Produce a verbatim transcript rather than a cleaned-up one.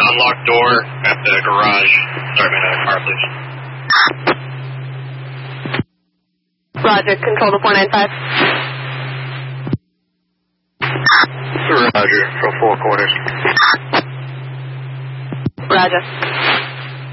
unlocked door at the garage. Starting a car, please. Roger, control to four nine five. Roger, for four quarters. Roger.